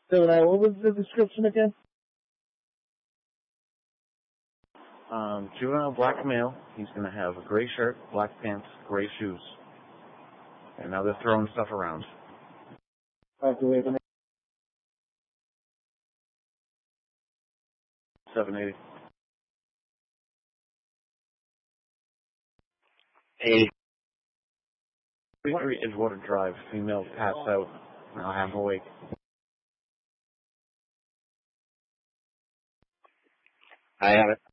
So now, what was the description again? Juvenile black male. He's going to have a gray shirt, black pants, gray shoes. And now they're throwing stuff around. Do we have an 780. Hey. 33 Edgewater Drive. Female passed out. Now half awake. I have it.